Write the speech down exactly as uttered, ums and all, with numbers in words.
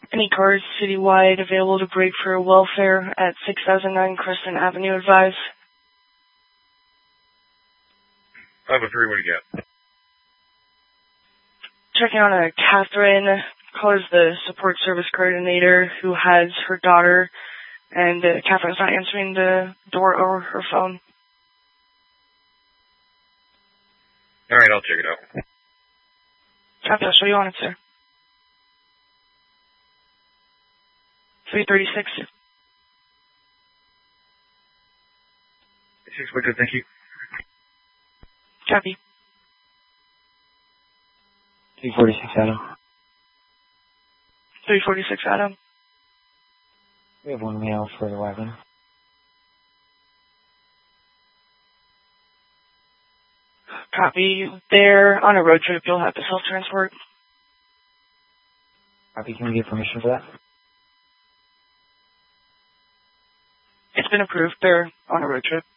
Any cars citywide available to break for welfare at six thousand nine Crescent Avenue, advise? five oh three, what do you got? Checking on a Catherine. Caller's the support service coordinator who has her daughter, and uh, Catherine's not answering the door or her phone. All right, I'll check it out. Copy, I'll show you on it, sir. three thirty-six. Six, we're good, thank you. Copy. three forty-six, Adam. three forty-six, Adam. We have one male for the wagon. Copy. They're on a road trip. You'll have to self-transport. Copy. Can we get permission for that? It's been approved. They're on a road trip.